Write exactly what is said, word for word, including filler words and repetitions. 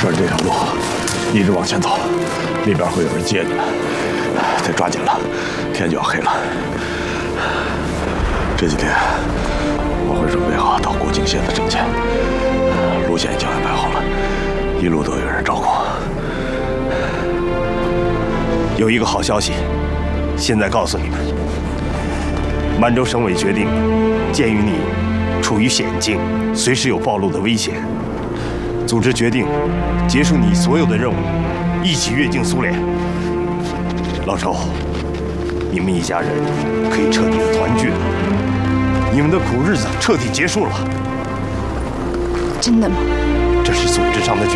顺着这条路一直往前走，里边会有人接你们。再抓紧了，天就要黑了。这几天我会准备好到国境线的证件，路线已经安排好了，一路都有人照顾。 有一个好消息，现在告诉你们，满洲省委决定，鉴于你处于险境，随时有暴露的危险，组织决定结束你所有的任务，一起越境苏联。老周，你们一家人可以彻底的团聚了，你们的苦日子彻底结束了。 真的吗？ 这是组织上的决